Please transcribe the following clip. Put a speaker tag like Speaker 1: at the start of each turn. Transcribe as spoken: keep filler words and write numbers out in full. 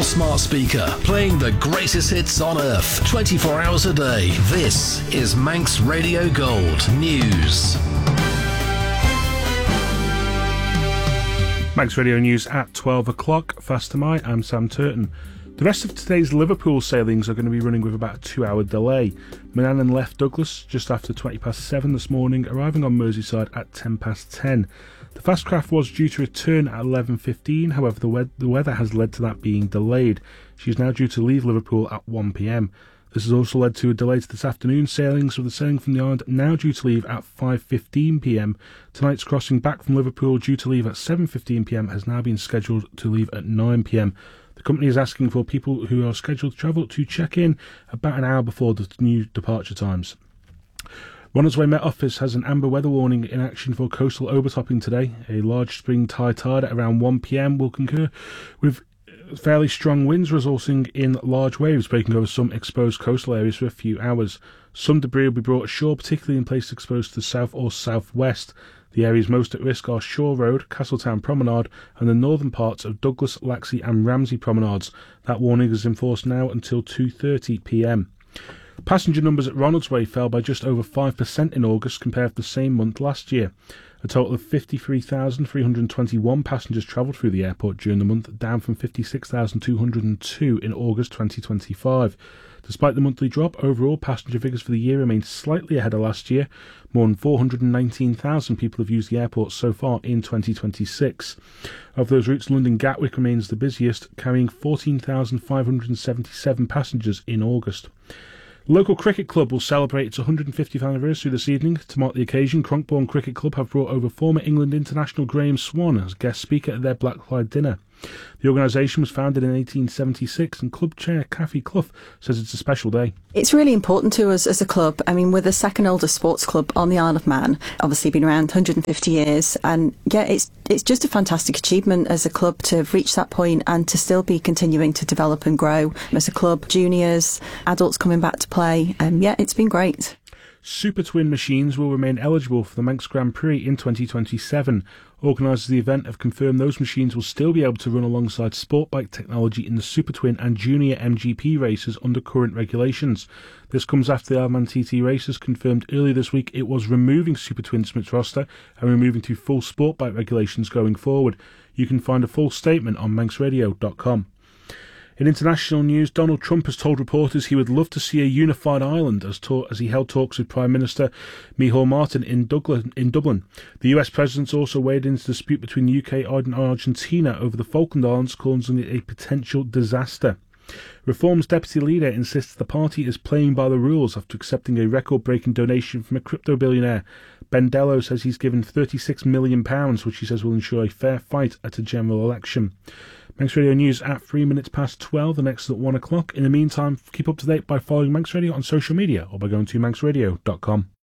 Speaker 1: your smart speaker, playing the greatest hits on earth, twenty-four hours a day. This is Manx Radio Gold News.
Speaker 2: Manx Radio News at twelve o'clock. Fast am I, I'm Sam Turton. The rest of today's Liverpool sailings are going to be running with about a two-hour delay. Manannan left Douglas just after twenty past seven this morning, arriving on Merseyside at ten past ten. The fast craft was due to return at eleven fifteen, however the, we- the weather has led to that being delayed. She is now due to leave Liverpool at one p m. This has also led to a delay to this afternoon's sailings, with the sailing from the island now due to leave at five fifteen p m. Tonight's crossing back from Liverpool, due to leave at seven fifteen p m, has now been scheduled to leave at nine p m. The company is asking for people who are scheduled to travel to check in about an hour before the new departure times. Ronaldsway Met Office has an amber weather warning in action for coastal overtopping today. A large spring high tide at around one p m will concur with fairly strong winds, resulting in large waves breaking over some exposed coastal areas for a few hours. Some debris will be brought ashore, particularly in places exposed to the south or southwest. The areas most at risk are Shore Road, Castletown Promenade, and the northern parts of Douglas, Laxey and Ramsey promenades. That warning is in force now until two thirty p m. Passenger numbers at Ronaldsway fell by just over five percent in August compared to the same month last year. A total of fifty-three thousand three hundred twenty-one passengers travelled through the airport during the month, down from fifty-six thousand two hundred two in August twenty twenty-five. Despite the monthly drop, overall passenger figures for the year remained slightly ahead of last year. More than four hundred nineteen thousand people have used the airport so far in twenty twenty-six. Of those routes, London Gatwick remains the busiest, carrying fourteen thousand five hundred seventy-seven passengers in August. Local cricket club will celebrate its one hundred fiftieth anniversary this evening. To mark the occasion, Cronkbourne Cricket Club have brought over former England international Graham Swan as guest speaker at their Blackfriars dinner. The organisation was founded in eighteen seventy-six, and club chair Kathy Clough says it's a special day.
Speaker 3: It's really important to us as a club. I mean, we're the second oldest sports club on the Isle of Man, obviously been around one hundred fifty years, and yeah, it's it's just a fantastic achievement as a club to have reached that point and to still be continuing to develop and grow as a club. Juniors, adults coming back to play, and um, yeah, it's been great.
Speaker 2: Super Twin machines will remain eligible for the Manx Grand Prix in twenty twenty-seven. Organisers of the event have confirmed those machines will still be able to run alongside sport bike technology in the Super Twin and Junior M G P races under current regulations. This comes after the Isle of Man T T races confirmed earlier this week it was removing Super Twins from its roster and removing to full sport bike regulations going forward. You can find a full statement on manx radio dot com. In international news, Donald Trump has told reporters he would love to see a unified Ireland as, ta- as he held talks with Prime Minister Micheál Martin in, Douglas- in Dublin. The U S President's also weighed into the dispute between the U K and Argentina over the Falkland Islands, calling it a potential disaster. Reform's deputy leader insists the party is playing by the rules after accepting a record-breaking donation from a crypto billionaire. Ben Dello says he's given thirty-six million pounds, which he says will ensure a fair fight at a general election. Manx Radio News at three minutes past twelve, the next at one o'clock. In the meantime, keep up to date by following Manx Radio on social media or by going to manx radio dot com.